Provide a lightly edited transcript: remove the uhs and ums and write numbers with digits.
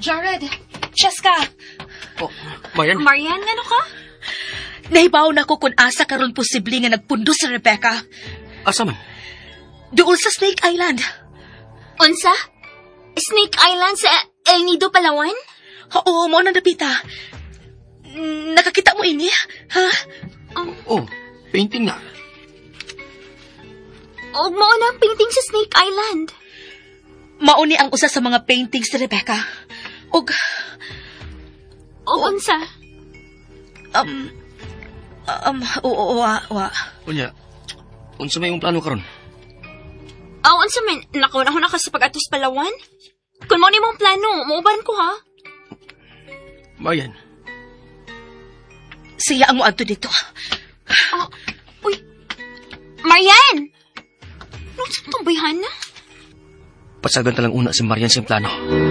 Jared, Cheska. Oh, Marian? Marian, ano ka? Nahibaw na ko kung asa karon posible nga nagpundo si Rebecca. Asa man? Doon sa Snake Island. Unsa? Snake Island sa El Nido, Palawan? Oo, mo na napita. Nakakita mo ini, ha? Oh, painting na. O mao na ang painting sa Snake Island. Mauni ang usa sa mga paintings ni Rebecca. O unsa? Wa. Unya, unsa may yung plano karon? Unsa man, nakuha na ka sa pag-atos Palawan? Kung mo ni mong plano, mauban ko ha? Marian. Siya ang muadto dito. Uy, Marian! Anong sa tumbayhan na? Pasagan talang una si Marian sa plano.